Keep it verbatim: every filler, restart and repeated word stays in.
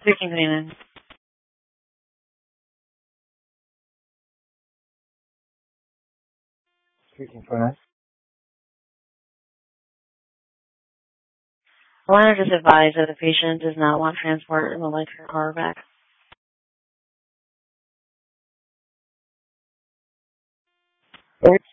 Speaking to Nina. Speaking for us. I want to just advise that the patient does not want transport and would like her car back. Which